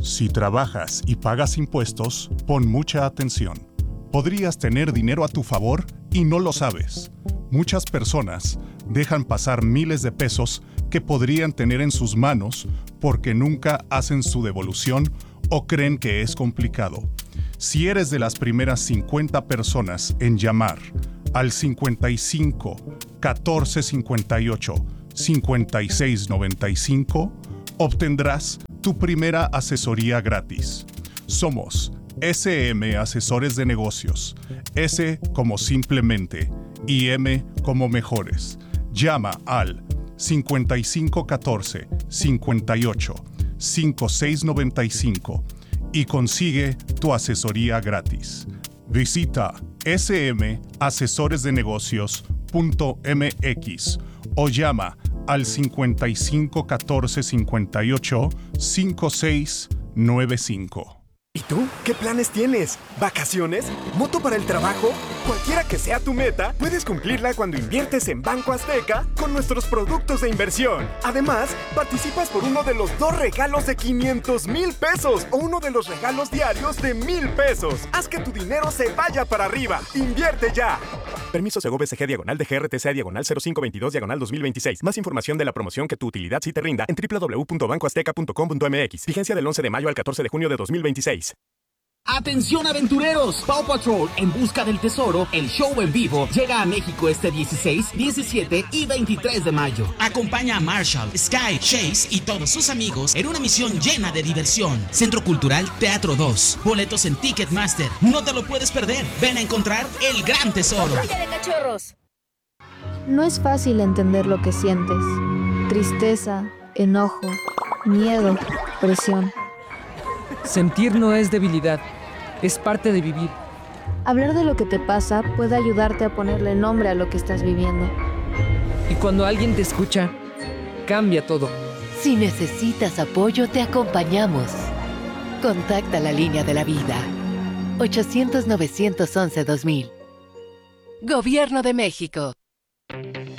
Si trabajas y pagas impuestos, pon mucha atención. Podrías tener dinero a tu favor y no lo sabes. Muchas personas dejan pasar miles de pesos que podrían tener en sus manos porque nunca hacen su devolución o creen que es complicado. Si eres de las primeras 50 personas en llamar al 55 14 58 56 95, obtendrás tu primera asesoría gratis. Somos SM Asesores de Negocios. S como simplemente y M como mejores. Llama al 5514 58 56 95 y consigue tu asesoría gratis. Visita smasesoresdenegocios.mx o llama al 55 14 58 56 95. ¿Y tú? ¿Qué planes tienes? ¿Vacaciones? ¿Moto para el trabajo? Cualquiera que sea tu meta, puedes cumplirla cuando inviertes en Banco Azteca con nuestros productos de inversión. Además, participas por uno de los 2 regalos de 500,000 pesos o uno de los regalos diarios de 1,000 pesos. Haz que tu dinero se vaya para arriba. ¡Invierte ya! Permiso Segov SG /DGRTC/0522/2026. Más información de la promoción que tu utilidad sí te rinda en www.bancoazteca.com.mx. Vigencia del 11 de mayo al 14 de junio de 2026. ¡Atención aventureros! Paw Patrol en busca del tesoro, el show en vivo, llega a México este 16, 17 y 23 de mayo. Acompaña a Marshall, Sky, Chase y todos sus amigos en una misión llena de diversión. Centro Cultural Teatro 2. Boletos en Ticketmaster. No te lo puedes perder. Ven a encontrar el gran tesoro. ¡Patrulla de cachorros! No es fácil entender lo que sientes. Tristeza, enojo, miedo, presión. Sentir no es debilidad, es parte de vivir. Hablar de lo que te pasa puede ayudarte a ponerle nombre a lo que estás viviendo. Y cuando alguien te escucha, cambia todo. Si necesitas apoyo, te acompañamos. Contacta la línea de la vida. 800-911-2000. Gobierno de México.